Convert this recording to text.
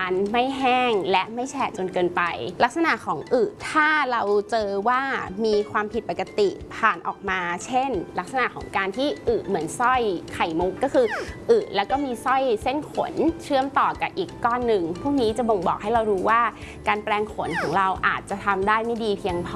ไม่แห้งและไม่แฉะจนเกินไปลักษณะของอึถ้าเราเจอว่ามีความผิดปกติผ่านออกมาเช่นลักษณะของการที่อึเหมือนสร้อยไข่มุกก็คืออึแล้วก็มีสร้อยเส้นขนเชื่อมต่อกับอีกก้อนหนึ่งพวกนี้จะบ่งบอกให้เรารู้ว่าการแปรงขนของเราอาจจะทำได้ไม่ดีเพียงพอ